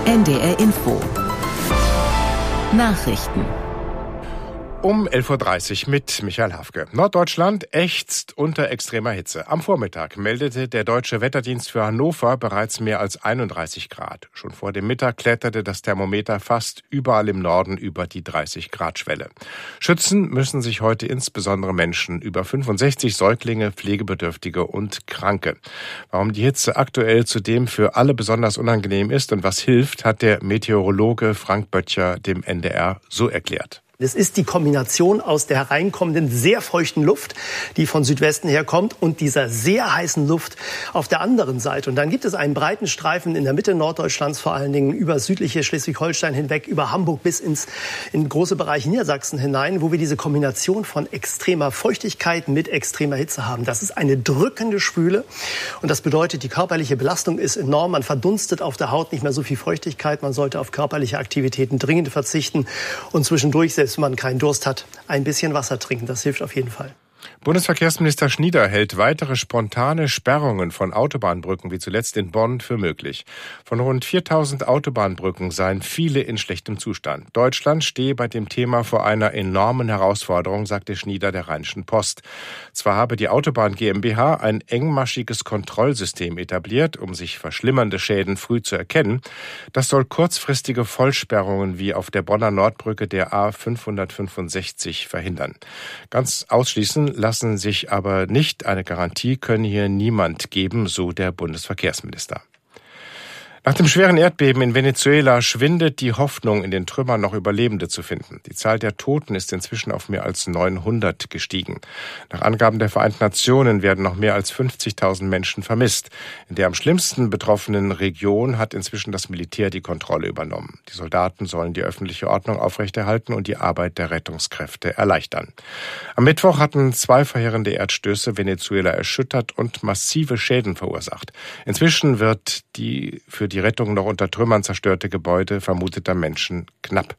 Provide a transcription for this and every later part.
NDR Info. Nachrichten. Um 11.30 Uhr mit Michael Hafke. Norddeutschland ächzt unter extremer Hitze. Am Vormittag meldete der Deutsche Wetterdienst für Hannover bereits mehr als 31 Grad. Schon vor dem Mittag kletterte das Thermometer fast überall im Norden über die 30-Grad-Schwelle. Schützen müssen sich heute insbesondere Menschen über 65, Säuglinge, Pflegebedürftige und Kranke. Warum die Hitze aktuell zudem für alle besonders unangenehm ist und was hilft, hat der Meteorologe Frank Böttcher dem NDR so erklärt. Es ist die Kombination aus der hereinkommenden, sehr feuchten Luft, die von Südwesten herkommt, und dieser sehr heißen Luft auf der anderen Seite. Und dann gibt es einen breiten Streifen in der Mitte Norddeutschlands, vor allen Dingen über südliche Schleswig-Holstein hinweg, über Hamburg bis in große Bereiche Niedersachsen hinein, wo wir diese Kombination von extremer Feuchtigkeit mit extremer Hitze haben. Das ist eine drückende Schwüle und das bedeutet, die körperliche Belastung ist enorm. Man verdunstet auf der Haut nicht mehr so viel Feuchtigkeit. Man sollte auf körperliche Aktivitäten dringend verzichten und zwischendurch, selbst wenn man keinen Durst hat, ein bisschen Wasser trinken. Das hilft auf jeden Fall. Bundesverkehrsminister Schnieder hält weitere spontane Sperrungen von Autobahnbrücken wie zuletzt in Bonn für möglich. Von rund 4.000 Autobahnbrücken seien viele in schlechtem Zustand. Deutschland stehe bei dem Thema vor einer enormen Herausforderung, sagte Schnieder der Rheinischen Post. Zwar habe die Autobahn GmbH ein engmaschiges Kontrollsystem etabliert, um sich verschlimmernde Schäden früh zu erkennen. Das soll kurzfristige Vollsperrungen wie auf der Bonner Nordbrücke der A565 verhindern. Ganz ausschließen lassen sich aber nicht. Eine Garantie könne hier niemand geben, so der Bundesverkehrsminister. Nach dem schweren Erdbeben in Venezuela schwindet die Hoffnung, in den Trümmern noch Überlebende zu finden. Die Zahl der Toten ist inzwischen auf mehr als 900 gestiegen. Nach Angaben der Vereinten Nationen werden noch mehr als 50.000 Menschen vermisst. In der am schlimmsten betroffenen Region hat inzwischen das Militär die Kontrolle übernommen. Die Soldaten sollen die öffentliche Ordnung aufrechterhalten und die Arbeit der Rettungskräfte erleichtern. Am Mittwoch hatten 2 verheerende Erdstöße Venezuela erschüttert und massive Schäden verursacht. Inzwischen wird die für die Rettung noch unter Trümmern zerstörte Gebäude vermuteter Menschen knapp.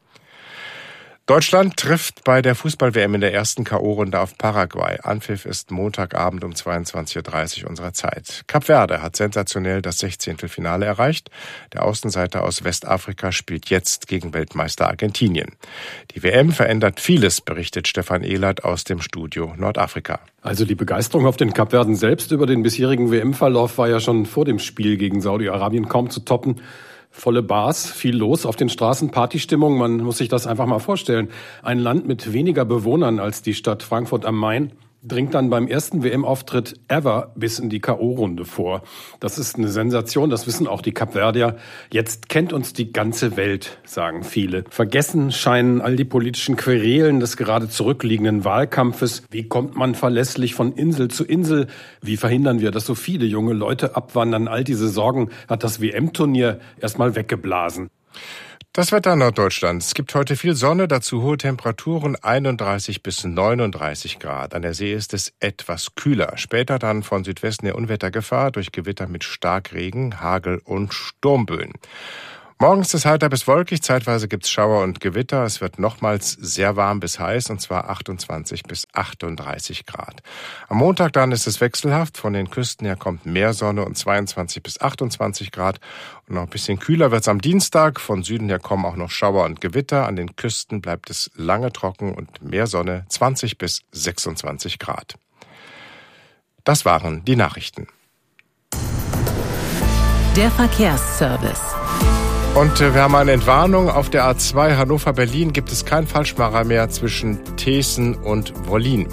Deutschland trifft bei der Fußball-WM in der ersten K.O.-Runde auf Paraguay. Anpfiff ist Montagabend um 22.30 Uhr unserer Zeit. Kap Verde hat sensationell das 16. Finale erreicht. Der Außenseiter aus Westafrika spielt jetzt gegen Weltmeister Argentinien. Die WM verändert vieles, berichtet Stefan Ehlert aus dem Studio Nordafrika. Also die Begeisterung auf den Kapverden selbst über den bisherigen WM-Verlauf war ja schon vor dem Spiel gegen Saudi-Arabien kaum zu toppen. Volle Bars, viel los auf den Straßen, Partystimmung, man muss sich das einfach mal vorstellen. Ein Land mit weniger Bewohnern als die Stadt Frankfurt am Main dringt dann beim ersten WM-Auftritt ever bis in die K.O.-Runde vor. Das ist eine Sensation, das wissen auch die Kapverdier. Jetzt kennt uns die ganze Welt, sagen viele. Vergessen scheinen all die politischen Querelen des gerade zurückliegenden Wahlkampfes. Wie kommt man verlässlich von Insel zu Insel? Wie verhindern wir, dass so viele junge Leute abwandern? All diese Sorgen hat das WM-Turnier erstmal weggeblasen. Das Wetter Norddeutschlands. Es gibt heute viel Sonne, dazu hohe Temperaturen 31 bis 39 Grad. An der See ist es etwas kühler. Später dann von Südwesten der Unwettergefahr durch Gewitter mit Starkregen, Hagel und Sturmböen. Morgens ist es heiter bis wolkig, zeitweise gibt's Schauer und Gewitter. Es wird nochmals sehr warm bis heiß, und zwar 28 bis 38 Grad. Am Montag dann ist es wechselhaft. Von den Küsten her kommt mehr Sonne und 22 bis 28 Grad. Und noch ein bisschen kühler wird's am Dienstag. Von Süden her kommen auch noch Schauer und Gewitter. An den Küsten bleibt es lange trocken und mehr Sonne, 20 bis 26 Grad. Das waren die Nachrichten. Der Verkehrsservice. Und wir haben eine Entwarnung. Auf der A2 Hannover-Berlin gibt es keinen Falschmacher mehr zwischen Teeßen und Wollin.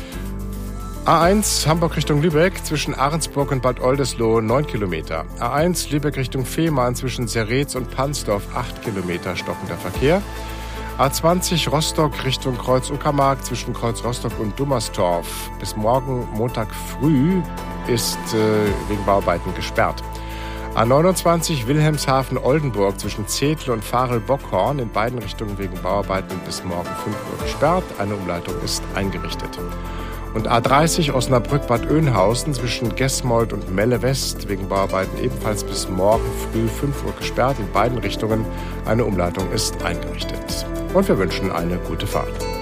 A1 Hamburg Richtung Lübeck zwischen Ahrensburg und Bad Oldesloe 9 Kilometer. A1 Lübeck Richtung Fehmarn zwischen Seretz und Pansdorf 8 Kilometer stockender Verkehr. A20 Rostock Richtung Kreuz-Uckermark zwischen Kreuz-Rostock und Dummerstorf bis morgen Montag früh ist wegen Bauarbeiten gesperrt. A29 Wilhelmshaven-Oldenburg zwischen Zedle und Varel-Bockhorn in beiden Richtungen wegen Bauarbeiten bis morgen 5 Uhr gesperrt. Eine Umleitung ist eingerichtet. Und A30 Osnabrück-Bad Oeynhausen zwischen Gesmold und Melle West wegen Bauarbeiten ebenfalls bis morgen früh 5 Uhr gesperrt. In beiden Richtungen eine Umleitung ist eingerichtet. Und wir wünschen eine gute Fahrt.